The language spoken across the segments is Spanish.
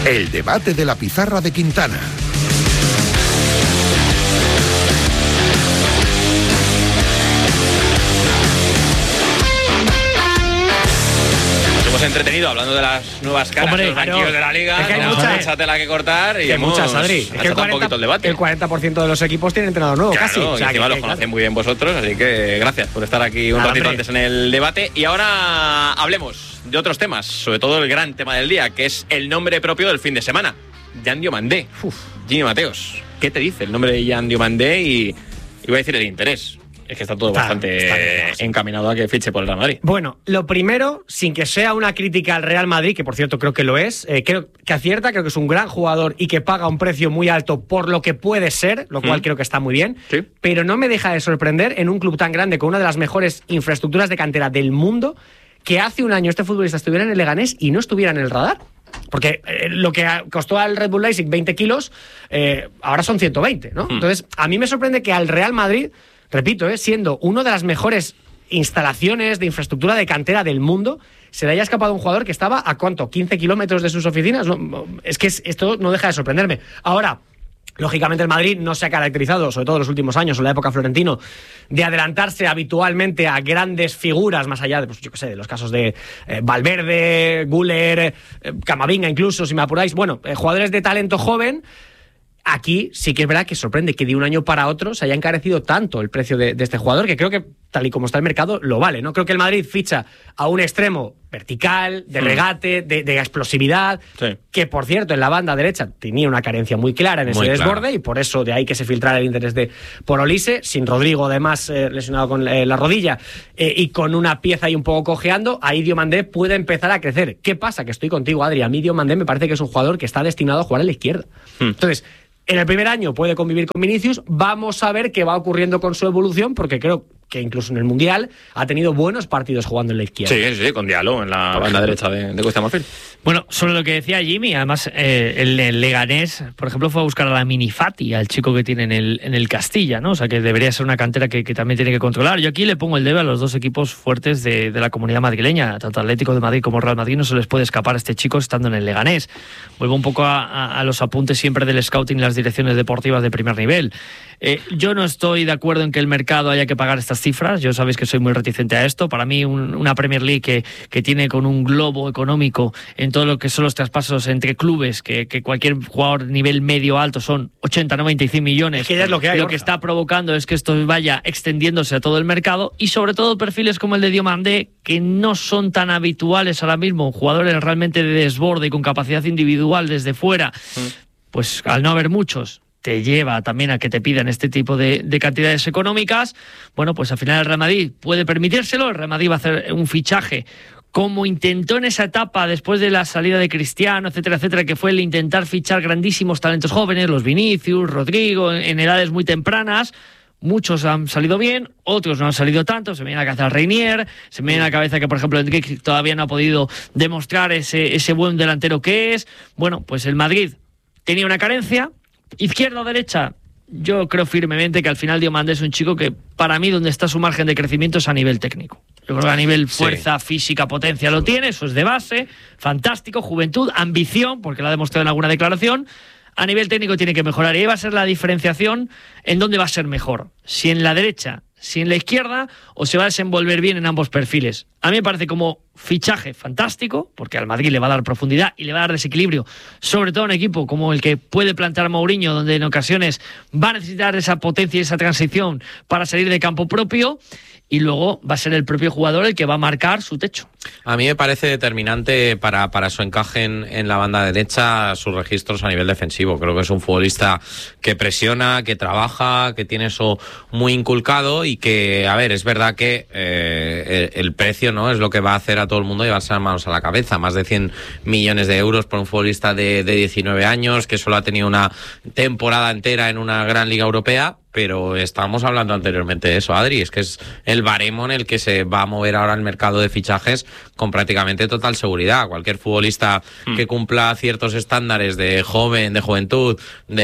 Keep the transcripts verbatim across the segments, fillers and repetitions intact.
El debate de la pizarra de Quintana. Entretenido hablando de las nuevas caras, Hombre, los banquillos claro, de la liga, es que hay tenemos mucha, mucha tela que cortar y que hemos muchas, Adri. Es que el achotado un cuarenta, poquito el debate. el cuarenta por ciento de los equipos tienen entrenador nuevo, Claro, casi. O sea, y encima que, los que, conocen claro. muy bien vosotros, así que gracias por estar aquí un Nada, ratito hombre. antes en el debate. Y ahora hablemos de otros temas, sobre todo el gran tema del día, que es el nombre propio del fin de semana, Jan Diomandé. Uf, Gini Mateos, ¿qué te dice el nombre de Jan Diomandé? Y iba a decir el interés. Es que está todo Está, bastante está bien, sí. encaminado a que fiche por el Real Madrid. Bueno, lo primero, sin que sea una crítica al Real Madrid, que por cierto creo que lo es, eh, creo que acierta, creo que es un gran jugador y que paga un precio muy alto por lo que puede ser, lo cual mm. creo que está muy bien, sí. Pero no me deja de sorprender en un club tan grande con una de las mejores infraestructuras de cantera del mundo, que hace un año este futbolista estuviera en el Leganés y no estuviera en el radar. Porque eh, lo que costó al Red Bull Leipzig veinte kilos, eh, ahora son ciento veinte, ¿no? Mm. Entonces, a mí me sorprende que al Real Madrid, repito, eh, siendo una de las mejores instalaciones de infraestructura de cantera del mundo, se le haya escapado un jugador que estaba a ¿cuánto? quince kilómetros de sus oficinas. No, es que es, esto no deja de sorprenderme. Ahora, lógicamente el Madrid no se ha caracterizado, sobre todo en los últimos años, en la época Florentino, de adelantarse habitualmente a grandes figuras, más allá de, pues yo qué sé, de los casos de eh, Valverde, Güler, eh, Camavinga incluso, si me apuráis. Bueno, eh, jugadores de talento joven. Aquí sí que es verdad que sorprende que de un año para otro se haya encarecido tanto el precio de, de este jugador, que creo que tal y como está el mercado lo vale, ¿no? Creo que el Madrid ficha a un extremo vertical, de regate, de, de explosividad, sí. Que por cierto en la banda derecha tenía una carencia muy clara en ese muy desborde claro. Y por eso de ahí que se filtrara el interés de por Olise, sin Rodrigo además eh, lesionado con eh, la rodilla eh, y con una pieza ahí un poco cojeando, ahí Diomandé puede empezar a crecer. ¿Qué pasa? Que estoy contigo, Adri, a mí Diomandé me parece que es un jugador que está destinado a jugar a la izquierda. Hmm. Entonces, en el primer año puede convivir con Vinicius, vamos a ver qué va ocurriendo con su evolución, porque creo que incluso en el Mundial ha tenido buenos partidos jugando en la izquierda. Sí, sí, con Diallo en la banda derecha de, de Costa Marfil. Bueno, sobre lo que decía Jimmy, además eh, el, el Leganés, por ejemplo, fue a buscar a la Mini Fati, al chico que tiene en el, en el Castilla, ¿no? O sea, que debería ser una cantera que, que también tiene que controlar. Yo aquí le pongo el debe a los dos equipos fuertes de, de la comunidad madrileña, tanto Atlético de Madrid como Real Madrid, no se les puede escapar a este chico estando en el Leganés. Vuelvo un poco a, a, a los apuntes siempre del scouting y las direcciones deportivas de primer nivel. Eh, yo no estoy de acuerdo en que el mercado haya que pagar estas cifras. Yo sabéis que soy muy reticente a esto. Para mí un, una Premier League que, que tiene con un globo económico en todo lo que son los traspasos entre clubes, que, que cualquier jugador nivel medio alto son ochenta, noventa y cien millones. Es que ya es lo que hay. Lo Borja. Que está provocando es que esto vaya extendiéndose a todo el mercado y sobre todo perfiles como el de Diomandé, que no son tan habituales ahora mismo, jugadores realmente de desborde y con capacidad individual desde fuera. Mm. Pues al no haber muchos, te lleva también a que te pidan este tipo de, de cantidades económicas. Bueno, pues al final el Real Madrid puede permitírselo. El Real Madrid va a hacer un fichaje como intentó en esa etapa después de la salida de Cristiano, etcétera, etcétera, que fue el intentar fichar grandísimos talentos jóvenes, los Vinicius, Rodrigo, en, en edades muy tempranas. Muchos han salido bien, otros no han salido tanto. Se me viene a la cabeza Reinier, se me viene a la cabeza que, por ejemplo, Enrique todavía no ha podido demostrar ese, ese buen delantero que es. Bueno, pues el Madrid tenía una carencia. Izquierda o derecha, yo creo firmemente que al final Diomandé es un chico que para mí donde está su margen de crecimiento es a nivel técnico. Yo creo que a nivel fuerza, sí. física, potencia lo tiene, eso es de base, fantástico, juventud, ambición, porque lo ha demostrado en alguna declaración. A nivel técnico tiene que mejorar y ahí va a ser la diferenciación en dónde va a ser mejor, si en la derecha, si en la izquierda, o se va a desenvolver bien en ambos perfiles. A mí me parece como fichaje fantástico, porque al Madrid le va a dar profundidad y le va a dar desequilibrio, sobre todo a un equipo como el que puede plantear Mourinho, donde en ocasiones va a necesitar esa potencia y esa transición para salir de campo propio, y luego va a ser el propio jugador el que va a marcar su techo. A mí me parece determinante para, para su encaje en, en la banda derecha sus registros a nivel defensivo. Creo que es un futbolista que presiona, que trabaja, que tiene eso muy inculcado y que, a ver, es verdad que eh, el, el precio no es lo que va a hacer a todo el mundo llevarse las manos a la cabeza. Más de cien millones de euros por un futbolista de, de diecinueve años que solo ha tenido una temporada entera en una gran liga europea. pero estábamos hablando anteriormente de eso, Adri, es que es el baremo en el que se va a mover ahora el mercado de fichajes con prácticamente total seguridad. Cualquier futbolista mm. que cumpla ciertos estándares de joven, de juventud,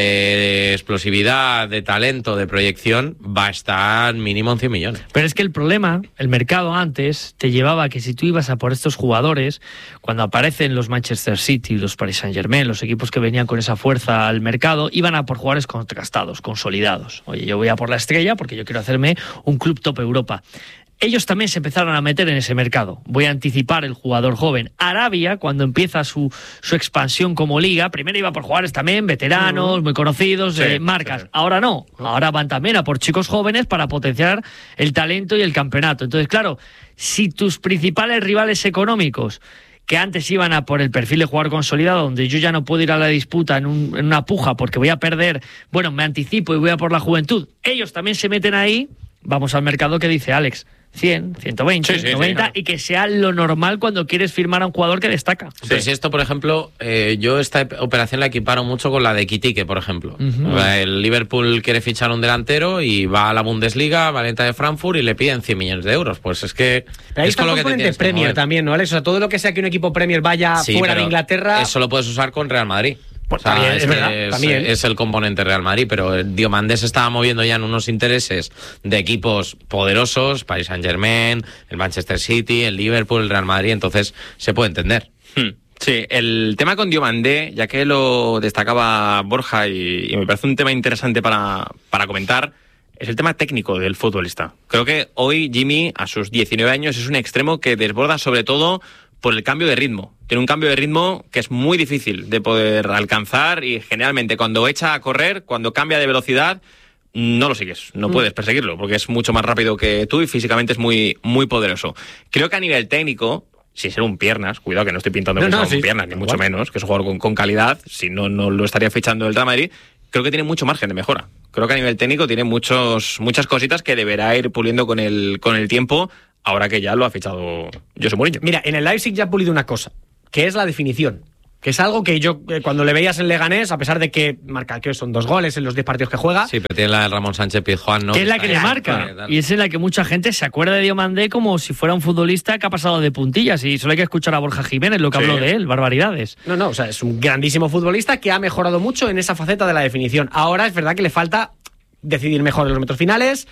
de explosividad, de talento, de proyección, va a estar mínimo en cien millones. Pero es que el problema, el mercado antes te llevaba a que si tú ibas a por estos jugadores, cuando aparecen los Manchester City, los Paris Saint-Germain, los equipos que venían con esa fuerza al mercado, iban a por jugadores contrastados, consolidados. Oye, yo voy a por la estrella porque yo quiero hacerme un club top Europa. Ellos también se empezaron a meter en ese mercado. Voy a anticipar el jugador joven. Arabia, cuando empieza su, su expansión como liga, primero iba por jugadores también veteranos, muy conocidos, sí, eh, marcas. Sí. Ahora no. Ahora van también a por chicos jóvenes para potenciar el talento y el campeonato. Entonces, claro, si tus principales rivales económicos, que antes iban a por el perfil de jugador consolidado, donde yo ya no puedo ir a la disputa en, un, en una puja porque voy a perder, bueno, me anticipo y voy a por la juventud, ellos también se meten ahí, vamos al mercado que dice Alex, cien, ciento veinte, sí, sí, noventa, sí, claro. Y que sea lo normal cuando quieres firmar a un jugador que destaca. Sí. Pero si esto, por ejemplo, eh, yo esta operación la equiparo mucho con la de Kitique, por ejemplo. Uh-huh. El Liverpool quiere fichar un delantero y va a la Bundesliga, Valencia de Frankfurt, y le piden cien millones de euros. Pues es que... Pero ahí es está con el componente lo que Premier también, ¿no, Alex? O sea, todo lo que sea que un equipo Premier vaya sí, fuera de Inglaterra... Eso lo puedes usar con Real Madrid. Pues o sea, también, es, es, verdad, es, también. es el componente Real Madrid, pero Diomandé se estaba moviendo ya en unos intereses de equipos poderosos, Paris Saint-Germain, el Manchester City, el Liverpool, el Real Madrid, entonces se puede entender. Hmm. Sí, el tema con Diomandé, ya que lo destacaba Borja y, y me parece un tema interesante para, para comentar, es el tema técnico del futbolista. Creo que hoy Jimmy, a sus diecinueve años, es un extremo que desborda sobre todo por el cambio de ritmo. Tiene un cambio de ritmo que es muy difícil de poder alcanzar y generalmente cuando echa a correr, cuando cambia de velocidad, no lo sigues, no mm. puedes perseguirlo porque es mucho más rápido que tú y físicamente es muy, muy poderoso. Creo que a nivel técnico, sin ser un piernas, cuidado que no estoy pintando no, no, sí. un piernas, ni mucho menos, que es un jugador con, con calidad, si no, no lo estaría fichando el Real Madrid, creo que tiene mucho margen de mejora. Creo que a nivel técnico tiene muchos, muchas cositas que deberá ir puliendo con el, con el tiempo, ahora que ya lo ha fichado José Mourinho. Mira, en el Leipzig ya ha pulido una cosa, que es la definición. Que es algo que yo, eh, cuando le veías en Leganés, a pesar de que marca, que son dos goles en los diez partidos que juega... Sí, pero tiene la de Ramón Sánchez Pizjuán, ¿no? Que es la que le marca. Y es en la que mucha gente se acuerda de Diomandé como si fuera un futbolista que ha pasado de puntillas. Y solo hay que escuchar a Borja Jiménez, lo que sí. habló de él, barbaridades. No, no, o sea, es un grandísimo futbolista que ha mejorado mucho en esa faceta de la definición. Ahora es verdad que le falta decidir mejor en los metros finales...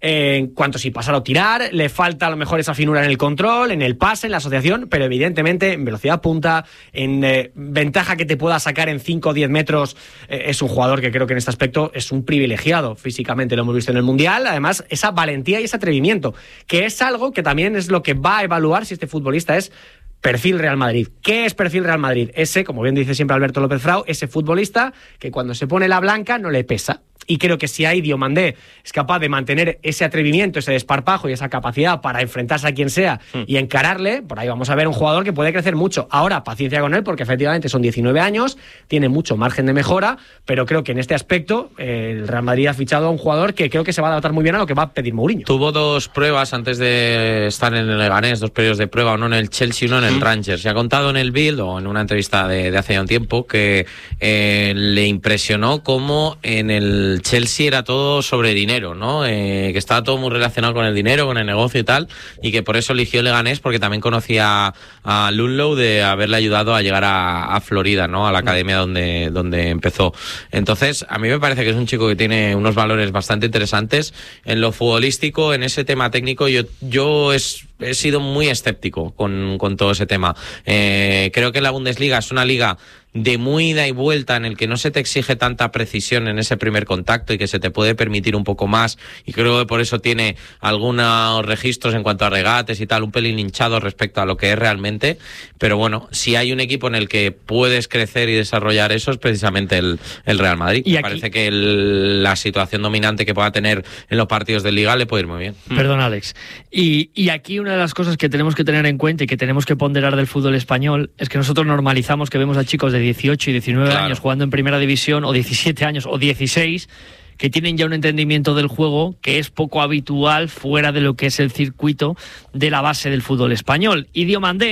en cuanto a si pasar o tirar, le falta a lo mejor esa finura en el control, en el pase, en la asociación, pero evidentemente en velocidad punta, en eh, ventaja que te pueda sacar en cinco o diez metros, eh, es un jugador que creo que en este aspecto es un privilegiado físicamente, lo hemos visto en el Mundial, además esa valentía y ese atrevimiento, que es algo que también es lo que va a evaluar si este futbolista es perfil Real Madrid. ¿Qué es perfil Real Madrid? Ese, como bien dice siempre Alberto López Frau, ese futbolista que cuando se pone la blanca no le pesa. Y creo que si ahí Diomandé es capaz de mantener ese atrevimiento, ese desparpajo y esa capacidad para enfrentarse a quien sea mm. y encararle, por ahí vamos a ver un jugador que puede crecer mucho. Ahora, paciencia con él, porque efectivamente son diecinueve años, tiene mucho margen de mejora, pero creo que en este aspecto eh, el Real Madrid ha fichado a un jugador que creo que se va a adaptar muy bien a lo que va a pedir Mourinho. Tuvo dos pruebas antes de estar en el Leganés, dos periodos de prueba, uno en el Chelsea y uno en el mm. Rangers. Se ha contado en el Bild o en una entrevista de, de hace ya un tiempo que eh, le impresionó cómo en el Chelsea era todo sobre dinero, ¿no? Eh, que estaba todo muy relacionado con el dinero, con el negocio y tal, y que por eso eligió Leganés, porque también conocía a Ludlow de haberle ayudado a llegar a, a Florida, ¿no? A la academia donde, donde empezó. Entonces, a mí me parece que es un chico que tiene unos valores bastante interesantes. En lo futbolístico, en ese tema técnico, yo, yo es, he sido muy escéptico con, con todo ese tema. Eh, creo que la Bundesliga es una liga de muy ida y vuelta en el que no se te exige tanta precisión en ese primer contacto y que se te puede permitir un poco más, y creo que por eso tiene algunos registros en cuanto a regates y tal un pelín hinchados respecto a lo que es realmente, pero bueno, si hay un equipo en el que puedes crecer y desarrollar eso es precisamente el, el Real Madrid. Y me parece que el, la situación dominante que pueda tener en los partidos de Liga le puede ir muy bien. Perdón, Alex. Y, y aquí una de las cosas que tenemos que tener en cuenta y que tenemos que ponderar del fútbol español es que nosotros normalizamos que vemos a chicos de dieciocho y diecinueve claro. años jugando en primera división, o diecisiete años o dieciséis, que tienen ya un entendimiento del juego que es poco habitual fuera de lo que es el circuito de la base del fútbol español. Y Diomandé,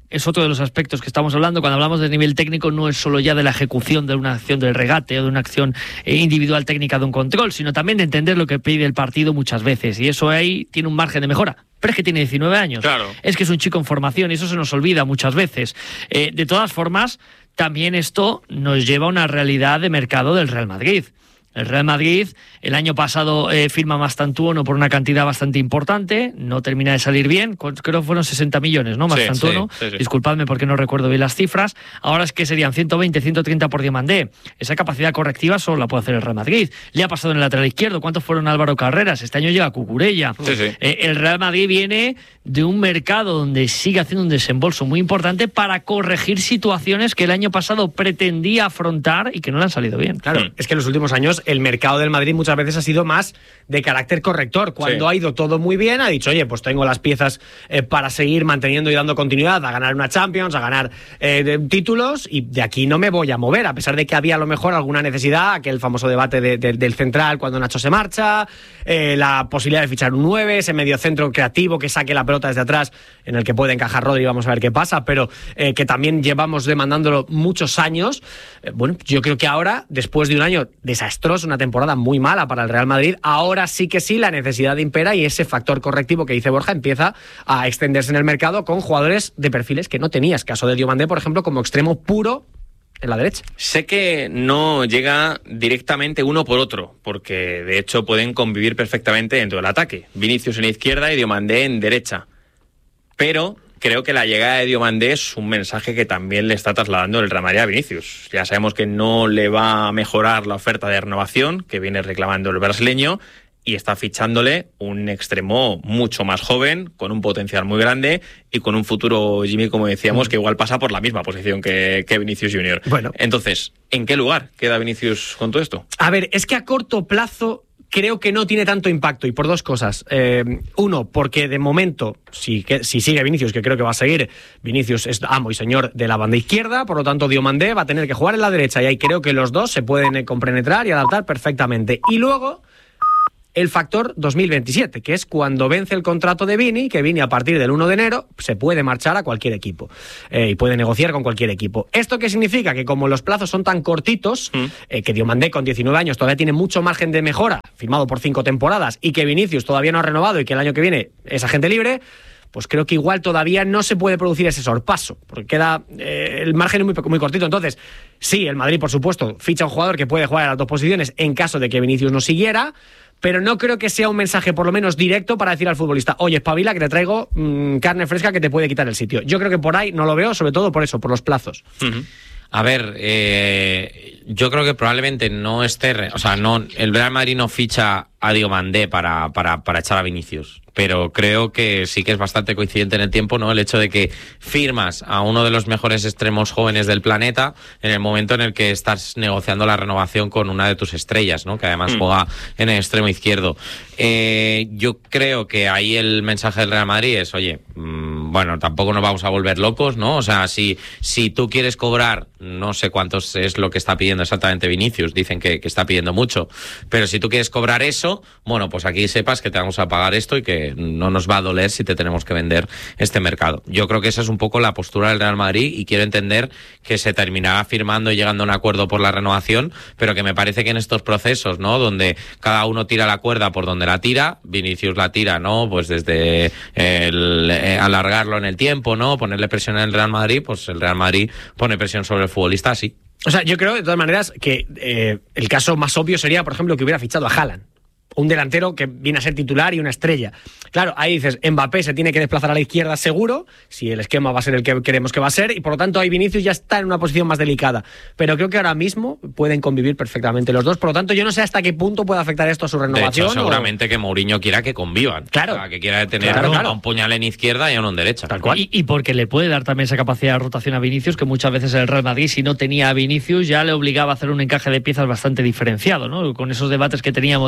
es otro de los aspectos que estamos hablando. Cuando hablamos de nivel técnico, no es solo ya de la ejecución de una acción del regate o de una acción eh, individual técnica de un control, sino también de entender lo que pide el partido muchas veces. Y eso ahí tiene un margen de mejora. Pero es que tiene diecinueve años. Claro. Es que es un chico en formación y eso se nos olvida muchas veces. Eh, de todas formas, también esto nos lleva a una realidad de mercado del Real Madrid. El Real Madrid el año pasado eh, firma Mastantuono por una cantidad bastante importante, no termina de salir bien, creo que fueron sesenta millones, ¿no? Mastantuono, sí, sí, sí. Disculpadme porque no recuerdo bien las cifras. Ahora es que serían ciento veinte, ciento treinta por Diomandé. Esa capacidad correctiva solo la puede hacer el Real Madrid. Le ha pasado en el lateral izquierdo. ¿Cuántos fueron Álvaro Carreras? Este año llega Cucurella. Sí, sí. Eh, el Real Madrid viene de un mercado donde sigue haciendo un desembolso muy importante para corregir situaciones que el año pasado pretendía afrontar y que no le han salido bien. Claro, Mm. es que en los últimos años el mercado del Madrid muchas veces ha sido más de carácter corrector. Cuando Sí. ha ido todo muy bien, ha dicho, oye, pues tengo las piezas eh, para seguir manteniendo y dando continuidad, a ganar una Champions, a ganar eh, de- títulos, y de aquí no me voy a mover, a pesar de que había a lo mejor alguna necesidad, aquel famoso debate de- de- del central cuando Nacho se marcha, eh, la posibilidad de fichar un nueve, ese mediocentro creativo que saque la pelota desde atrás, en el que puede encajar Rodri, vamos a ver qué pasa, pero eh, que también llevamos demandándolo muchos años. Eh, bueno, yo creo que ahora, después de un año desastroso, una temporada muy mala para el Real Madrid, ahora sí que sí la necesidad impera y ese factor correctivo que dice Borja empieza a extenderse en el mercado con jugadores de perfiles que no tenías. Caso de Diomandé, por ejemplo, como extremo puro en la derecha. Sé que no llega directamente uno por otro, porque de hecho pueden convivir perfectamente dentro del ataque. Vinicius en izquierda y Diomandé en derecha. Pero creo que la llegada de Diomandé es un mensaje que también le está trasladando el Real Madrid a Vinicius. Ya sabemos que no le va a mejorar la oferta de renovación que viene reclamando el brasileño, y está fichándole un extremo mucho más joven, con un potencial muy grande y con un futuro, Jimmy, como decíamos, que igual pasa por la misma posición que, que Vinicius Junior. Bueno. Entonces, ¿en qué lugar queda Vinicius con todo esto? A ver, es que a corto plazo creo que no tiene tanto impacto, y por dos cosas. Eh, uno, porque de momento, si, que, si sigue Vinicius, que creo que va a seguir, Vinicius es amo y señor de la banda izquierda, por lo tanto Diomandé va a tener que jugar en la derecha, y ahí creo que los dos se pueden eh, compenetrar y adaptar perfectamente. Y luego, el factor dos mil veintisiete, que es cuando vence el contrato de Vini, que Vini a partir del uno de enero se puede marchar a cualquier equipo eh, y puede negociar con cualquier equipo. ¿Esto qué significa? Que como los plazos son tan cortitos, Mm. eh, que Diomandé con diecinueve años todavía tiene mucho margen de mejora, firmado por cinco temporadas, y que Vinicius todavía no ha renovado y que el año que viene es agente libre, pues creo que igual todavía no se puede producir ese sorpaso, porque queda eh, el margen muy, muy cortito. Entonces, sí, el Madrid, por supuesto, ficha un jugador que puede jugar a las dos posiciones en caso de que Vinicius no siguiera, pero no creo que sea un mensaje por lo menos directo para decir al futbolista, oye, espabila, que te traigo mmm, carne fresca que te puede quitar el sitio. Yo creo que por ahí no lo veo, sobre todo por eso, por los plazos. Uh-huh. A ver, eh, yo creo que probablemente no esté, re- o sea, no, el Real Madrid no ficha a Diomandé para, para, para echar a Vinicius, pero creo que sí que es bastante coincidente en el tiempo, ¿no? El hecho de que firmas a uno de los mejores extremos jóvenes del planeta en el momento en el que estás negociando la renovación con una de tus estrellas, ¿no? Que además Mm. juega en el extremo izquierdo. Eh, yo creo que ahí el mensaje del Real Madrid es, oye, mmm, bueno, tampoco nos vamos a volver locos, ¿no? O sea, si, si tú quieres cobrar, no sé cuántos es lo que está pidiendo exactamente Vinicius, dicen que, que está pidiendo mucho, pero si tú quieres cobrar eso, bueno, pues aquí sepas que te vamos a pagar esto y que no nos va a doler si te tenemos que vender este mercado. Yo creo que esa es un poco la postura del Real Madrid, y quiero entender que se terminará firmando y llegando a un acuerdo por la renovación, pero que me parece que en estos procesos, ¿no? Donde cada uno tira la cuerda por donde la tira, Vinicius la tira, ¿no? Pues desde el, eh, alargarlo en el tiempo, ¿no? Ponerle presión en el Real Madrid, pues el Real Madrid pone presión sobre el futbolista, sí. O sea, yo creo, de todas maneras, que eh, el caso más obvio sería, por ejemplo, que hubiera fichado a Haaland, un delantero que viene a ser titular y una estrella. Claro, ahí dices, Mbappé se tiene que desplazar a la izquierda seguro, si el esquema va a ser el que queremos que va a ser, y por lo tanto ahí Vinicius ya está en una posición más delicada. Pero creo que ahora mismo pueden convivir perfectamente los dos, por lo tanto yo no sé hasta qué punto puede afectar esto a su De renovación. hecho, o- seguramente que Mourinho quiera que convivan. Claro. O sea, que quiera tener Claro, claro. a un puñal en izquierda y a uno en derecha. Tal cual. Y, y porque le puede dar también esa capacidad de rotación a Vinicius, que muchas veces el Real Madrid, si no tenía a Vinicius, ya le obligaba a hacer un encaje de piezas bastante diferenciado, ¿no? Con esos debates que teníamos de Mbappé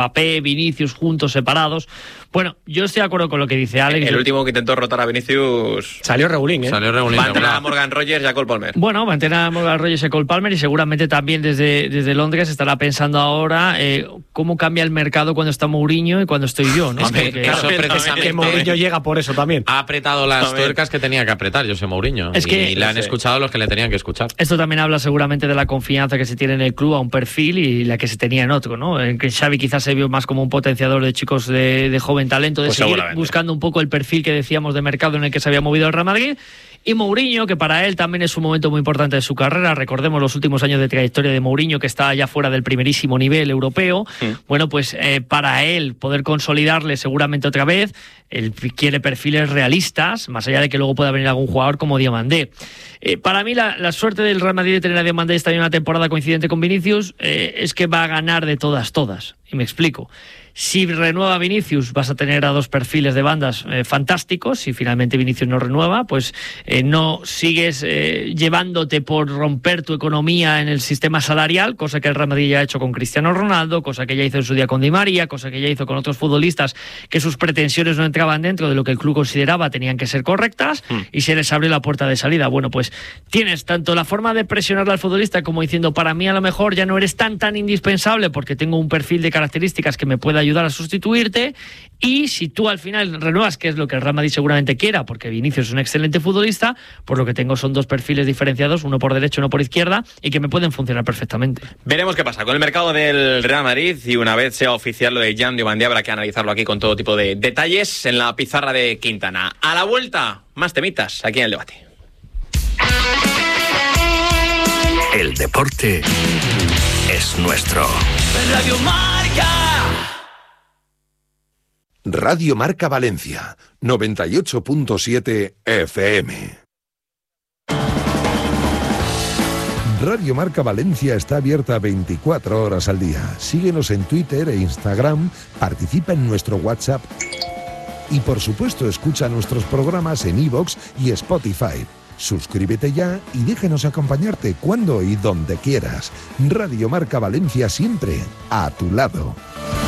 Mbappé, Vinicius juntos, separados. Bueno, yo estoy de acuerdo con lo que dice Alex. El último que intentó rotar a Vinicius salió regulín, ¿eh? Salió regulín. Va a entrenar a Morgan Rogers y a Cole Palmer. Bueno, va a entrenar a Morgan Rogers y a Cole Palmer, y seguramente también desde, desde Londres estará pensando ahora eh, cómo cambia el mercado cuando está Mourinho y cuando estoy yo, ¿no? Es que, Porque- eso Que precisamente Mourinho llega por eso también. ha apretado las También. tuercas que tenía que apretar José Mourinho. Es que- y le han Sí. escuchado los que le tenían que escuchar. Esto también habla seguramente de la confianza que se tiene en el club a un perfil y la que se tenía en otro, ¿no? En que Xavi quizás se vio más como un potenciador de chicos de, de joven talento, de Pues seguir seguramente. buscando un poco el perfil que decíamos de mercado en el que se había movido el Real Madrid. Y Mourinho, que para él también es un momento muy importante de su carrera. Recordemos los últimos años de trayectoria de Mourinho, que está ya fuera del primerísimo nivel europeo. Mm. Bueno, pues eh, para él poder consolidarle seguramente otra vez, él quiere perfiles realistas, más allá de que luego pueda venir algún jugador como Diomandé. Eh, para mí la, la suerte del Real Madrid de tener a Diomandé esta año una temporada coincidente con Vinicius eh, es que va a ganar de todas, todas. Y me explico. Si renueva Vinicius, vas a tener a dos perfiles de bandas eh, fantásticos. Si finalmente Vinicius no renueva, pues eh, no sigues eh, llevándote por romper tu economía en el sistema salarial, cosa que el Real Madrid ya ha hecho con Cristiano Ronaldo, cosa que ya hizo en su día con Di María, cosa que ya hizo con otros futbolistas que sus pretensiones no entraban dentro de lo que el club consideraba tenían que ser correctas, Mm. y se les abrió la puerta de salida. Bueno, pues tienes tanto la forma de presionarle al futbolista como diciendo, para mí a lo mejor ya no eres tan tan indispensable porque tengo un perfil de características que me pueda ayudar a sustituirte, y si tú al final renuevas, que es lo que el Real Madrid seguramente quiera, porque Vinicius es un excelente futbolista, pues lo que tengo son dos perfiles diferenciados, uno por derecha y uno por izquierda, y que me pueden funcionar perfectamente. Veremos qué pasa con el mercado del Real Madrid, y una vez sea oficial lo de Jan Diomandé habrá que analizarlo aquí con todo tipo de detalles en la pizarra de Quintana. A la vuelta, más temitas aquí en el debate. El deporte es nuestro. Radio Marca. Radio Marca Valencia, noventa y ocho punto siete F M. Radio Marca Valencia está abierta veinticuatro horas al día. Síguenos en Twitter e Instagram, participa en nuestro WhatsApp y por supuesto escucha nuestros programas en iVoox y Spotify. Suscríbete ya y déjanos acompañarte cuando y donde quieras. Radio Marca Valencia, siempre a tu lado.